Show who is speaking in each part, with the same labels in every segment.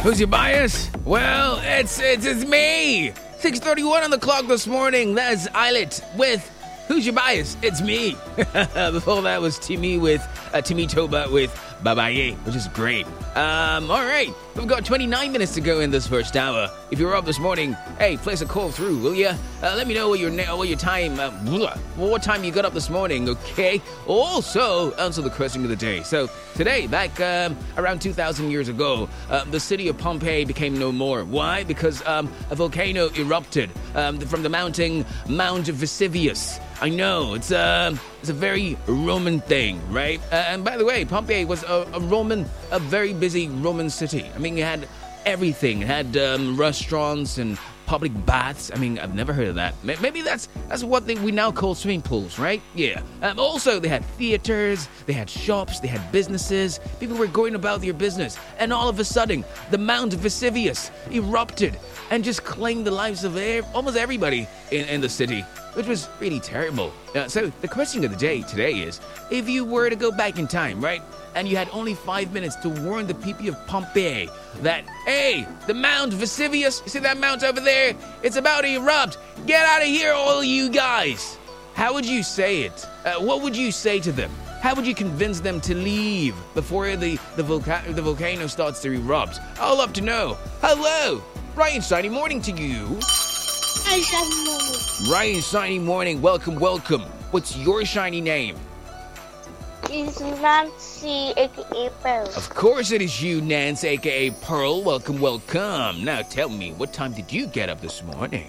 Speaker 1: Who's your bias? Well, it's me. 6:31 on the clock this morning. That's Islet with Who's Your Bias? It's me. Before that was Timmy Toba with Babaye, which is great. All right, we've got 29 minutes to go in this first hour. If you're up this morning, hey, place a call through, will ya? Let me know what time you got up this morning, okay? Also, answer the question of the day. So today, back around 2,000 years ago, the city of Pompeii became no more. Why? Because a volcano erupted from the Mount Vesuvius. I know, it's a very Roman thing, right? And by the way, Pompeii was a very busy Roman city. I mean, it had everything. It had restaurants and public baths. I mean, I've never heard of that. Maybe that's what we now call swimming pools, right? Yeah. Also, they had theaters, they had shops, they had businesses. People were going about their business. And all of a sudden, the Mount Vesuvius erupted and just claimed the lives of almost everybody in the city, which was really terrible. So the question of the day today is, if you were to go back in time, right, and you had only 5 minutes to warn the people of Pompeii that, hey, the Mount Vesuvius, you see that mount over there? It's about to erupt. Get out of here, all you guys. How would you say it? What would you say to them? How would you convince them to leave before the volcano starts to erupt? I'd love to know. Hello, bright and shiny morning to you.
Speaker 2: Hi, shiny morning.
Speaker 1: Bright and shiny morning. Welcome. What's your shiny name?
Speaker 2: It's Nancy, a.k.a. Pearl.
Speaker 1: Of course it is you, Nancy, a.k.a. Pearl. Welcome. Now tell me, what time did you get up this morning?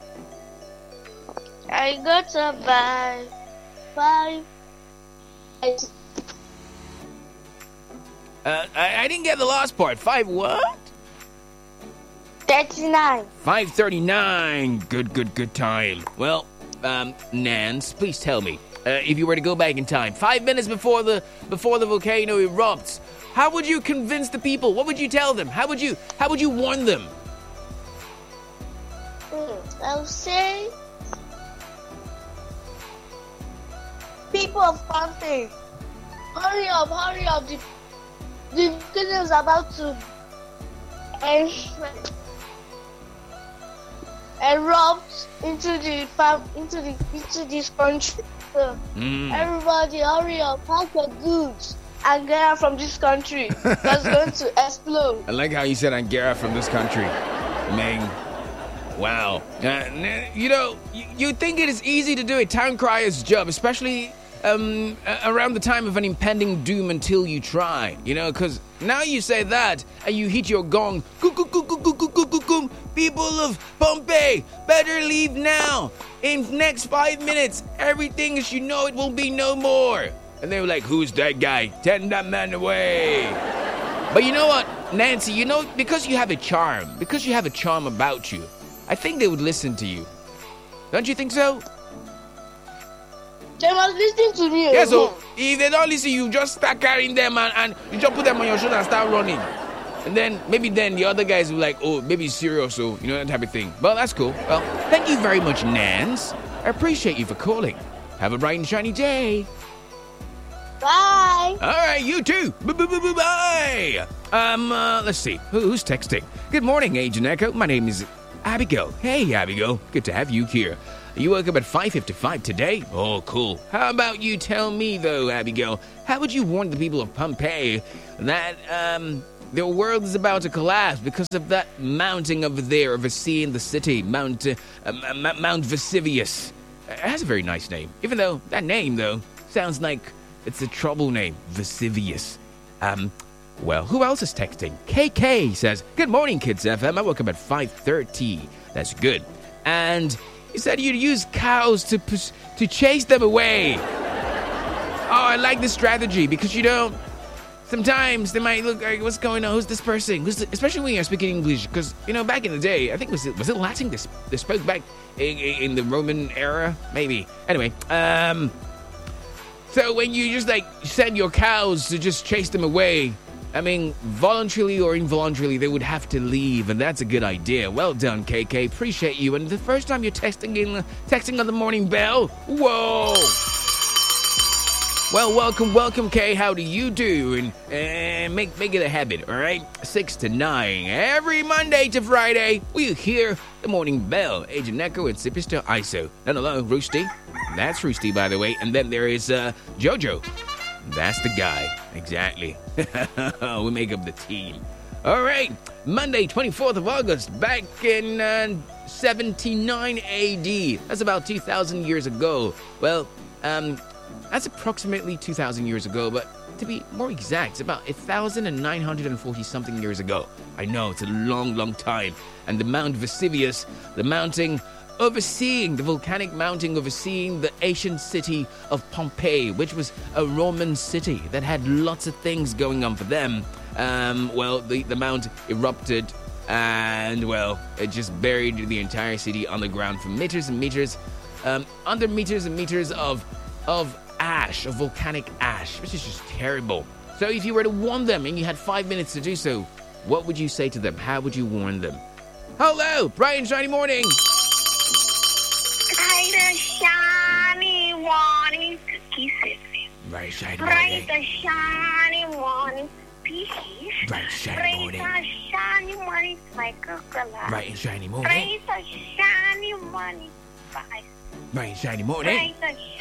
Speaker 2: I got up by 5.
Speaker 1: I didn't get the last part. 5 what?
Speaker 2: 39.
Speaker 1: 5:39. Good time. Well, Nance, please tell me, if you were to go back in time, 5 minutes before the volcano erupts, how would you convince the people? What would you tell them? How would you warn them?
Speaker 2: I'll say, people of Pompeii, hurry up! The volcano is about to erupt into this country. So everybody, hurry up! Pack your goods and get out from this country. That's going to explode.
Speaker 1: I like how you said, "And get out from this country." Man, wow. You think it is easy to do a town crier's job, especially around the time of an impending doom until you try, because now you say that and you hit your gong. People of Pompeii, better leave now. In next 5 minutes, everything as you know it will be no more. And they were like, who's that guy? Send that man away. But you know what, Nancy, because you have a charm about you, I think they would listen to you. Don't you think so?
Speaker 2: They must listen to me.
Speaker 1: Yeah, so if they don't listen, you just start carrying them and you just put them on your shoulder and start running. And then maybe the other guys will be like, oh, maybe it's serious, so that type of thing. Well, that's cool. Well, thank you very much, Nance. I appreciate you for calling. Have a bright and shiny day.
Speaker 2: Bye.
Speaker 1: All right, you too. Bye. Let's see. Who's texting? Good morning, Agent Echo. My name is Abigail. Hey, Abigail. Good to have you here. You woke up at 5:55 today? Oh, cool. How about you tell me, though, Abigail, how would you warn the people of Pompeii that their world is about to collapse because of that mounting over there of a sea in the city, Mount Vesuvius? It has a very nice name, even though that name, though, sounds like it's a trouble name, Vesuvius. Well, who else is texting? KK says, good morning, Kids FM. I woke up at 5:30. That's good. And he said you'd use cows to chase them away. Oh, I like this strategy because, sometimes they might look like, what's going on? Who's this person? Especially when you're speaking English. Because, back in the day, I think, was it Latin they spoke back in the Roman era? Maybe. Anyway, so when you just, send your cows to just chase them away, I mean, voluntarily or involuntarily, they would have to leave, and that's a good idea. Well done, KK. Appreciate you. And the first time you're texting on the morning bell, whoa! Well, welcome, Kay. How do you do? And make it a habit, all right? 6 to 9 every Monday to Friday. We hear the morning bell. Agent Neko and Sipister ISO. And hello, Roosty. That's Roosty, by the way. And then there is Jojo. That's the guy. Exactly. We make up the team. All right, Monday, 24th of August, back in 79 AD. That's about 2,000 years ago. Well, that's approximately 2,000 years ago, but to be more exact, it's about 1,940-something years ago. I know, it's a long time. And the Mount Vesuvius, the volcanic mountain overseeing the ancient city of Pompeii, which was a Roman city that had lots of things going on for them. The mount erupted and, it just buried the entire city on the ground for meters and meters, under meters and meters of ash, of volcanic ash, which is just terrible. So if you were to warn them and you had 5 minutes to do so, what would you say to them? How would you warn them? Hello, bright and shiny morning.
Speaker 3: Bright and shiny morning, kisses.
Speaker 1: Bright and shiny morning.
Speaker 3: Bright and shiny morning, pieces.
Speaker 1: Bright and shiny morning.
Speaker 3: Bright and shiny morning, my Coca-Cola.
Speaker 1: Bright and shiny morning.
Speaker 3: Bright and shiny morning, bye.
Speaker 1: Bright and shiny morning.
Speaker 3: Bright and